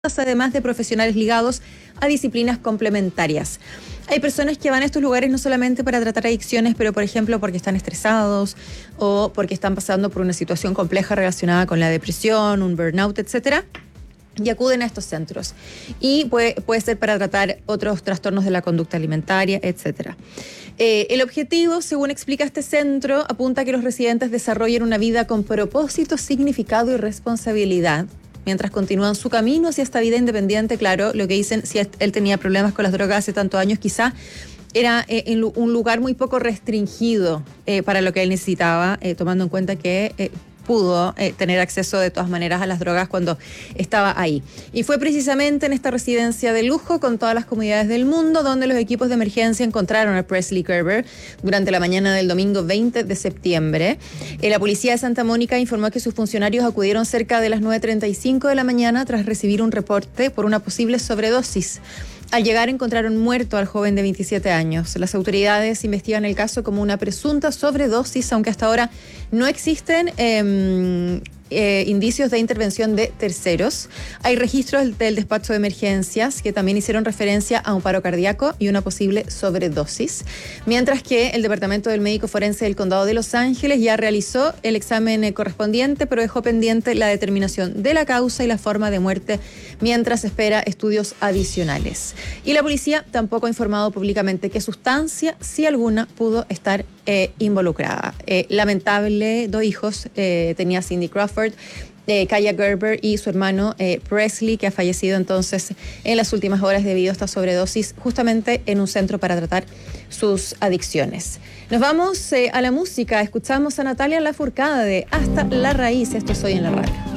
además de profesionales ligados a disciplinas complementarias. Hay personas que van a estos lugares no solamente para tratar adicciones, pero por ejemplo porque están estresados o porque están pasando por una situación compleja relacionada con la depresión, un burnout, etcétera, y acuden a estos centros. Y puede ser para tratar otros trastornos de la conducta alimentaria, etcétera. El objetivo, según explica este centro, apunta a que los residentes desarrollen una vida con propósito, significado y responsabilidad, mientras continúan su camino hacia esta vida independiente. Claro, lo que dicen, si él tenía problemas con las drogas hace tantos años, quizá era un lugar muy poco restringido para lo que él necesitaba, tomando en cuenta que pudo tener acceso de todas maneras a las drogas cuando estaba ahí. Y fue precisamente en esta residencia de lujo con todas las comodidades del mundo donde los equipos de emergencia encontraron a Presley Gerber durante la mañana del domingo 20 de septiembre. La policía de Santa Mónica informó que sus funcionarios acudieron cerca de las 9:35 de la mañana tras recibir un reporte por una posible sobredosis. Al llegar encontraron muerto al joven de 27 años. Las autoridades investigan el caso como una presunta sobredosis, aunque hasta ahora no existen indicios de intervención de terceros. Hay registros del despacho de emergencias que también hicieron referencia a un paro cardíaco y una posible sobredosis, mientras que el Departamento del Médico Forense del Condado de Los Ángeles ya realizó el examen correspondiente, pero dejó pendiente la determinación de la causa y la forma de muerte mientras espera estudios adicionales. Y la policía tampoco ha informado públicamente qué sustancia, si alguna, pudo estar involucrada. Lamentable, 2 hijos tenía Cindy Crawford, Kaya Gerber y su hermano Presley, que ha fallecido entonces en las últimas horas debido a esta sobredosis justamente en un centro para tratar sus adicciones. Nos vamos a la música, escuchamos a Natalia Lafourcade de Hasta la Raíz. Esto es Hoy en la Radio.